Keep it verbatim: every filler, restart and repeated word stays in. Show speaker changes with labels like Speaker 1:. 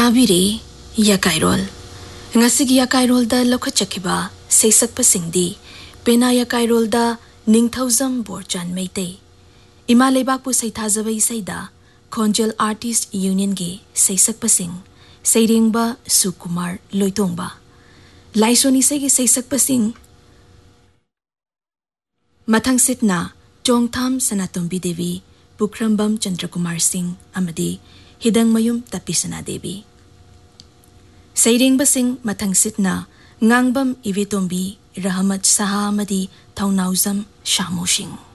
Speaker 1: ताबिरी यकाइरोल ngasiगी yakairol da lokhachakiba seisakpa singdi pena yakairol da ningthauzam borchan meitei ima leibak pu seithajaba isaida khonjel artist union ge seisakpa sing seirengba sukumar loitongba laisoni se ge seisakpa sing mathang sitna chongtham sanatombi devi pukrambam chandrakumar singh amadi hidang mayum tapisana devi Sairing basing mathang sitna ngangbam ivitombi rahmat saha amadi thaunauzam shamu singh